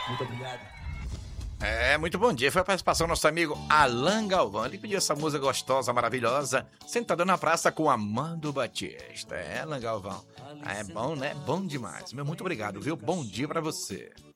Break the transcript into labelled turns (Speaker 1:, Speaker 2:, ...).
Speaker 1: Muito obrigado.
Speaker 2: Muito bom dia. Foi a participação do nosso amigo Alan Galvão. Ele pediu essa música gostosa, maravilhosa, sentado na praça com Amando Batista. Alan Galvão. É bom, né? Bom demais. Meu, muito obrigado, viu? Bom dia pra você.